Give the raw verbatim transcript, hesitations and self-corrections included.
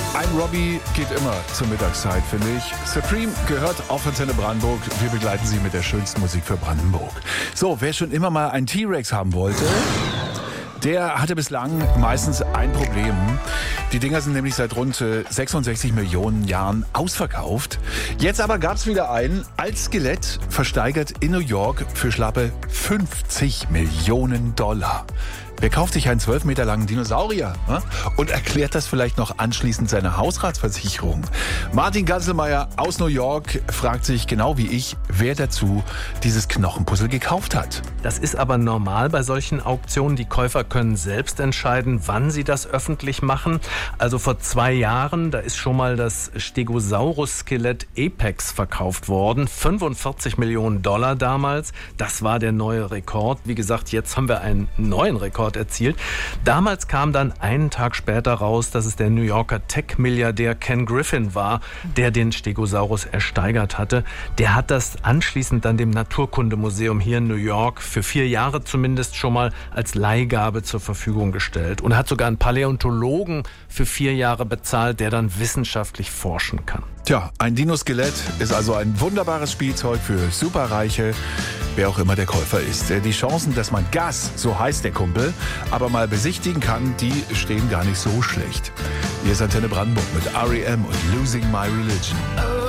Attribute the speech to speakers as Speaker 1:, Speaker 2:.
Speaker 1: Ein Robbie geht immer zur Mittagszeit, finde ich. Supreme gehört auf Antenne Brandenburg. Wir begleiten Sie mit der schönsten Musik für Brandenburg. So, wer schon immer mal einen T-Rex haben wollte, der hatte bislang meistens ein Problem. Die Dinger sind nämlich seit rund sechsundsechzig Millionen Jahren ausverkauft. Jetzt aber gab es wieder einen als Skelett, versteigert in New York für schlappe fünfzig Millionen Dollar. Wer kauft sich einen zwölf Meter langen Dinosaurier ne? und erklärt das vielleicht noch anschließend seiner Hausratsversicherung? Martin Ganselmeier aus New York fragt sich genau wie ich, wer dazu dieses Knochenpuzzle gekauft hat.
Speaker 2: Das ist aber normal bei solchen Auktionen. Die Käufer können selbst entscheiden, wann sie das öffentlich machen. Also vor zwei Jahren, da ist schon mal das Stegosaurus-Skelett Apex verkauft worden. fünfundvierzig Millionen Dollar damals. Das war der neue Rekord. Wie gesagt, jetzt haben wir einen neuen Rekord erzielt. Damals kam dann einen Tag später raus, dass es der New Yorker Tech-Milliardär Ken Griffin war, der den Stegosaurus ersteigert hatte. Der hat das anschließend dann dem Naturkundemuseum hier in New York für vier Jahre zumindest schon mal als Leihgabe zur Verfügung gestellt. Und er hat sogar einen Paläontologen für vier Jahre bezahlt, der dann wissenschaftlich forschen kann.
Speaker 1: Tja, ein Dinoskelett ist also ein wunderbares Spielzeug für Superreiche, wer auch immer der Käufer ist. Die Chancen, dass man Gas, so heißt der Kumpel, aber mal besichtigen kann, die stehen gar nicht so schlecht. Hier ist Antenne Brandenburg mit R E M und Losing My Religion.